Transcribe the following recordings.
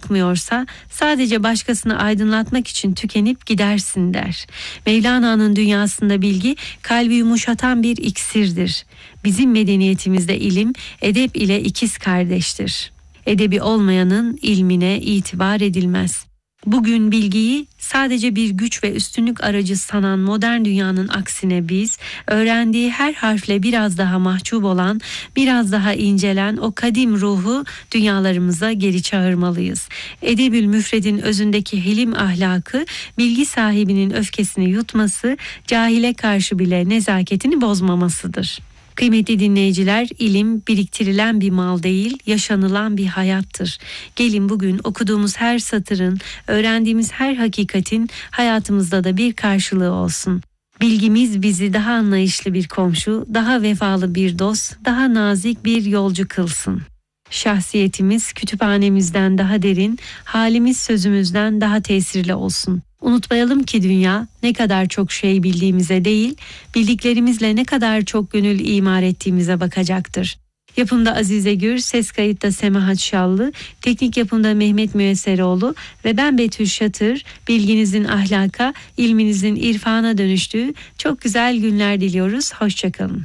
yakmıyorsa sadece başkasını aydınlatmak için tükenip gidersin der. Mevlana'nın dünyasında bilgi kalbi yumuşatan bir iksirdir. Bizim medeniyetimizde ilim edep ile ikiz kardeştir. Edebi olmayanın ilmine itibar edilmez. Bugün bilgiyi sadece bir güç ve üstünlük aracı sanan modern dünyanın aksine biz, öğrendiği her harfle biraz daha mahcup olan, biraz daha incelen o kadim ruhu dünyalarımıza geri çağırmalıyız. Edebül müfredin özündeki hilim ahlakı, bilgi sahibinin öfkesini yutması, cahile karşı bile nezaketini bozmamasıdır. Kıymetli dinleyiciler, ilim biriktirilen bir mal değil, yaşanılan bir hayattır. Gelin bugün okuduğumuz her satırın, öğrendiğimiz her hakikatin hayatımızda da bir karşılığı olsun. Bilgimiz bizi daha anlayışlı bir komşu, daha vefalı bir dost, daha nazik bir yolcu kılsın. Şahsiyetimiz kütüphanemizden daha derin, halimiz sözümüzden daha tesirli olsun. Unutmayalım ki dünya ne kadar çok şey bildiğimize değil, bildiklerimizle ne kadar çok gönül imar ettiğimize bakacaktır. Yapımda Azize Gür, ses kayıtta Semahat Şallı, teknik yapımda Mehmet Müesseroğlu ve ben Betül Şatır, bilginizin ahlaka, ilminizin irfana dönüştüğü çok güzel günler diliyoruz. Hoşçakalın.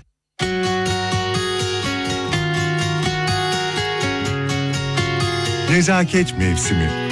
Nezaket mevsimi.